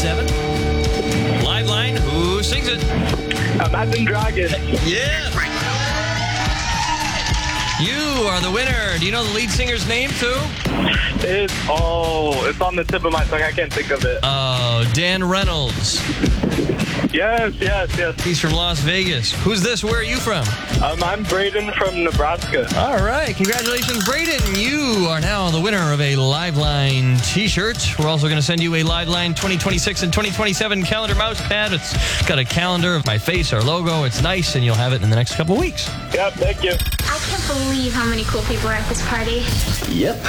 2027. Live line, who sings it? Imagine Dragons. Yeah. You are the winner. Do you know the lead singer's name, too? It's on the tip of my tongue. I can't think of it. Oh, Dan Reynolds. Yes. He's from Las Vegas. Who's this? Where are you from? I'm Braden from Nebraska. All right. Congratulations, Braden. You are now the winner of a Liveline t-shirt. We're also going to send you a Liveline 2026 and 2027 calendar mouse pad. It's got a calendar of my face, our logo. It's nice, and you'll have it in the next couple weeks. Yep, thank you. I can't believe how many cool people are at this party. Yep.